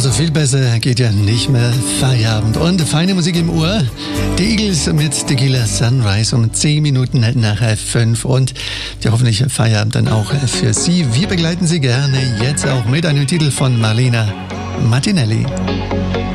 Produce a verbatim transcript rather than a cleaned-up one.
Also viel besser geht ja nicht mehr. Feierabend und feine Musik im Ohr. Die Eagles mit Tequila Sunrise um zehn Minuten nach fünf und ja, hoffentlich Feierabend dann auch für Sie. Wir begleiten Sie gerne jetzt auch mit einem Titel von Marlena Martinelli.